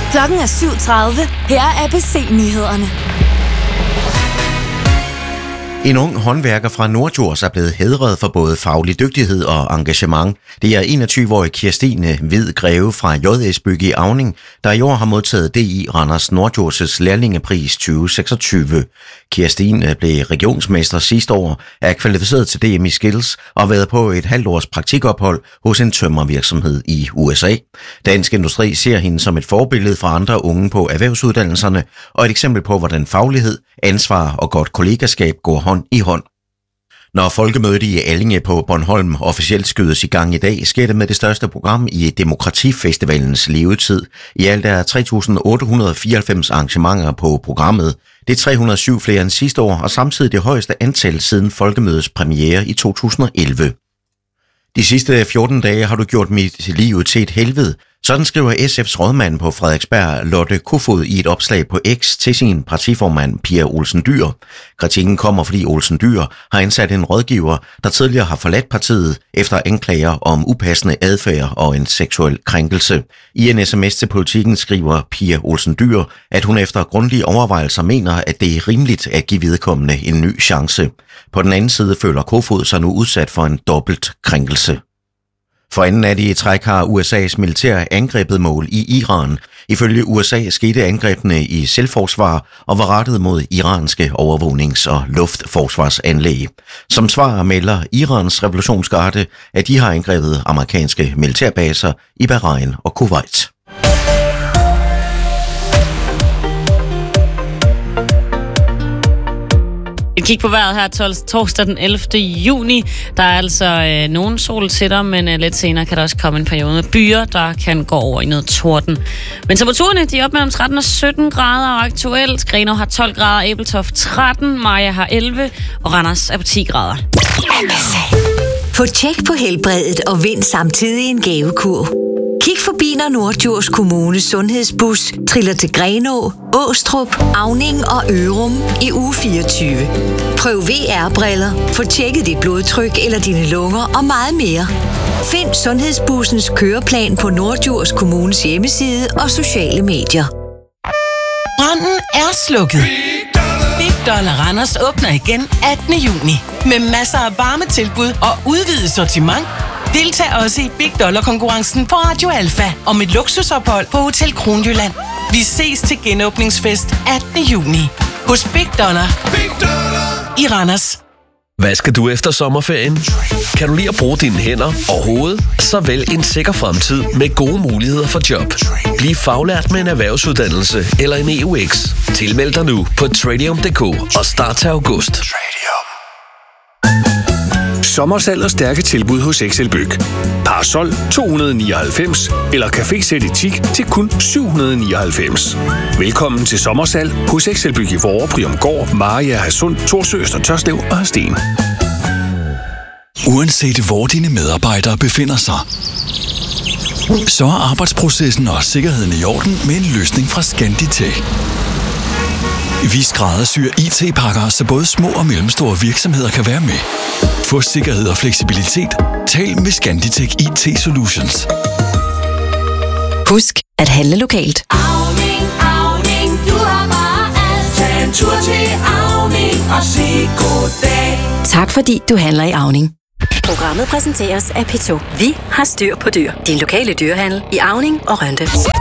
Klokken er 7:30. Her er ABC-nyhederne. En ung håndværker fra Norddjurs er blevet hædret for både faglig dygtighed og engagement. Det er 21-årige Kirstine Hvid Greve fra JS Byg i Auning, der i år har modtaget DI Randers Norddjurs' lærlingepris 2026. Kirstine blev regionsmester sidste år, er kvalificeret til DM i Skills og har været på et halvt års praktikophold hos en tømmervirksomhed i USA. Dansk Industri ser hende som et forbillede for andre unge på erhvervsuddannelserne og et eksempel på, hvordan faglighed, ansvar og godt kollegaskab går hånd i hånd. Når folkemødet i Allinge på Bornholm officielt skydes i gang i dag, sker det med det største program i Demokratifestivalens levetid. I alt er 3.894 arrangementer på programmet. Det er 307 flere end sidste år, og samtidig det højeste antal siden folkemødets premiere i 2011. De sidste 14 dage har du gjort mit liv til et helvede. Sådan skriver SF's rådmand på Frederiksberg, Lotte Kofod, i et opslag på X til sin partiformand Pia Olsen Dyhr. Kritikken kommer, fordi Olsen Dyhr har ansat en rådgiver, der tidligere har forladt partiet efter anklager om upassende adfærd og en seksuel krænkelse. I en sms til Politikken skriver Pia Olsen Dyhr, at hun efter grundige overvejelser mener, at det er rimeligt at give vedkommende en ny chance. På den anden side føler Kofod sig nu udsat for en dobbelt krænkelse. For anden nat i træk har USA's militær angrebet mål i Iran. Ifølge USA skete angrebene i selvforsvar og var rettet mod iranske overvågnings- og luftforsvarsanlæg. Som svar melder Irans revolutionsgarde, at de har angrebet amerikanske militærbaser i Bahrain og Kuwait. Et kig på vejret her torsdag den 11. juni. Der er altså nogen sol til dig, men lidt senere kan der også komme en periode med byer, der kan gå over i noget torden. Men temperaturerne, de er op mellem 13 og 17 grader, og aktuelt Grenaa har 12 grader, Ebeltoft 13, Maja har 11, og Randers er på 10 grader. Få tjek på helbredet og vind samtidig en gavekurv. Kig forbi, når Norddjurs Kommunes sundhedsbus triller til Grenaa, Åstrup, Auning og Ørum i uge 24. Prøv VR-briller, få tjekket dit blodtryk eller dine lunger og meget mere. Find sundhedsbussens køreplan på Norddjurs Kommunes hjemmeside og sociale medier. Branden er slukket. Big Dollar Randers åbner igen 18. juni med masser af varme tilbud og udvidet sortiment. Deltag også i Big Dollar-konkurrencen på Radio Alfa om et luksusophold på Hotel Kronjylland. Vi ses til genåbningsfest 18. juni hos Big Dollar i Randers. Hvad skal du efter sommerferien? Kan du lide at bruge dine hænder og hoved? Så vælg en sikker fremtid med gode muligheder for job. Bliv faglært med en erhvervsuddannelse eller en EUX. Tilmeld dig nu på Tradium.dk og start til august. Sommersalg og stærke tilbud hos XL Byg. Parasol 299 eller café-sæt etik til kun 799. Velkommen til sommersalg hos XL Byg i Vorre, Priumgård, Maria, Hadsund, Thorsø, Øster Tørslev og Hadsten. Uanset hvor dine medarbejdere befinder sig, så er arbejdsprocessen og sikkerheden i orden med en løsning fra Scanditech. Vi skræddersyr IT-pakker, så både små og mellemstore virksomheder kan være med. Få sikkerhed og fleksibilitet. Tal med Scanditech IT Solutions. Husk at handle lokalt. Auning, du har bare alt. Tag en tur til Auning og sig goddag. Tak fordi du handler i Auning. Programmet præsenteres af P2. Vi har styr på dyr. Din lokale dyrehandel i Auning og Rønde.